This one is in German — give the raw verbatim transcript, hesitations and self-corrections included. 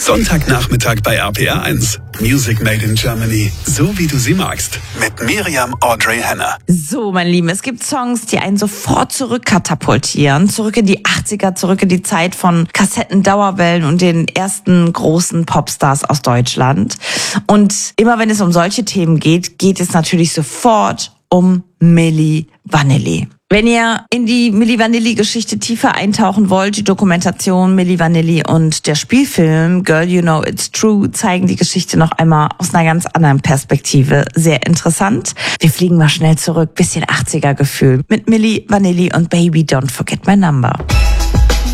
Sonntagnachmittag bei R P R eins. Music Made in Germany. So wie du sie magst. Mit Miriam Audrey Henner. So, mein Lieben, es gibt Songs, die einen sofort zurückkatapultieren. Zurück in die achtziger, zurück in die Zeit von Kassetten, Dauerwellen und den ersten großen Popstars aus Deutschland. Und immer wenn es um solche Themen geht, geht es natürlich sofort um Milli Vanilli. Wenn ihr in die Milli Vanilli-Geschichte tiefer eintauchen wollt, die Dokumentation Milli Vanilli und der Spielfilm Girl You Know It's True zeigen die Geschichte noch einmal aus einer ganz anderen Perspektive. Sehr interessant. Wir fliegen mal schnell zurück, bisschen achtziger Gefühl mit Milli Vanilli und Baby Don't Forget My Number.